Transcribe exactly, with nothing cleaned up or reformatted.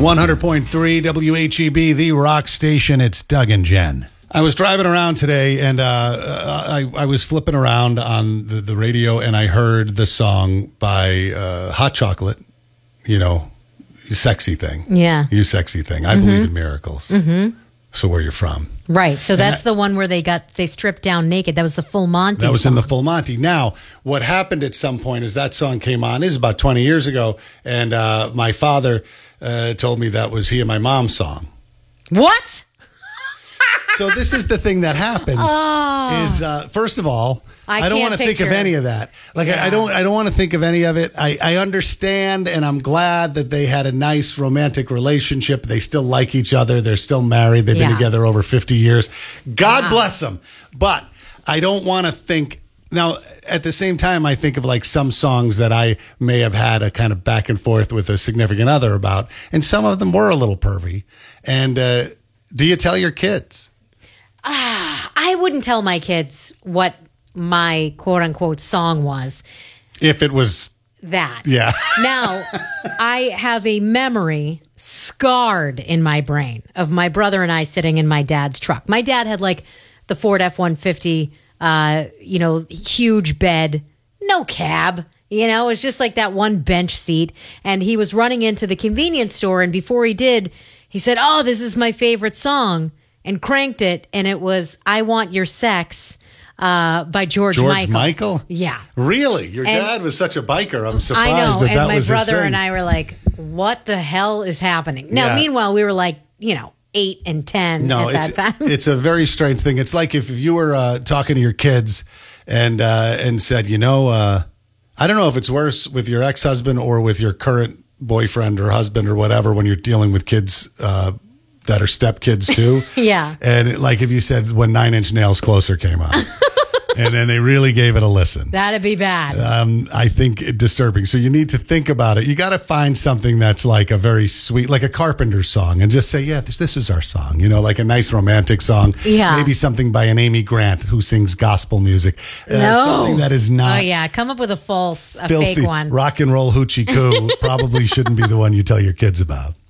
one hundred point three W H E B, the rock station. It's Doug and Jen. I was driving around today, and uh, I, I was flipping around on the, the radio, and I heard the song by uh, Hot Chocolate, you know, You Sexy Thing. Yeah. You Sexy Thing. I mm-hmm. believe in miracles. Mm-hmm. So where you're from. Right. So that's I, the one where they got, they stripped down naked. That was the Full Monty That was song. in the Full Monty. Now, what happened at some point is that song came on. This is about twenty years ago, and uh, my father uh, told me that was he and my mom's song. What? So this is the thing that happens. Oh. Is uh, first of all, I, I don't want to think of any of that. Like yeah. I, I don't, I don't want to think of any of it. I, I understand, and I'm glad that they had a nice romantic relationship. They still like each other. They're still married. They've yeah. been together over fifty years. God wow. bless them. But I don't want to think. Now, at the same time, I think of like some songs that I may have had a kind of back and forth with a significant other about, and some of them were a little pervy. And uh, do you tell your kids? Ah, I wouldn't tell my kids what my quote unquote song was. If it was that. Yeah. Now, I have a memory scarred in my brain of my brother and I sitting in my dad's truck. My dad had like the Ford F one fifty, uh, you know, huge bed, no cab. You know, it was just like that one bench seat. And he was running into the convenience store. And before he did, he said, "Oh, this is my favorite song," and cranked it. And it was "I Want Your Sex" uh, by George, George Michael. Michael? Yeah. Really? Your and dad was such a biker. I'm surprised I know. that and that my was brother his thing. and I were like, what the hell is happening? Now, Yeah. meanwhile, we were like, you know, eight and ten no, at it's, that time. It's a very strange thing. It's like if you were uh, talking to your kids and uh, and said, you know, uh, I don't know if it's worse with your ex-husband or with your current boyfriend or husband or whatever when you're dealing with kids uh, that are stepkids too. Yeah. And it, like if you said when Nine Inch Nails Closer came on. And then they really gave it a listen. That'd be bad. Um, I think it disturbing. So you need to think about it. You got to find something that's like a very sweet, like a Carpenter song, and just say, yeah, this, this is our song. You know, like a nice romantic song. Yeah. Maybe something by an Amy Grant who sings gospel music. Uh, No. Something that is not Oh, yeah. Come up with a false, a filthy fake one. rock and roll hoochie coo probably shouldn't be the one you tell your kids about.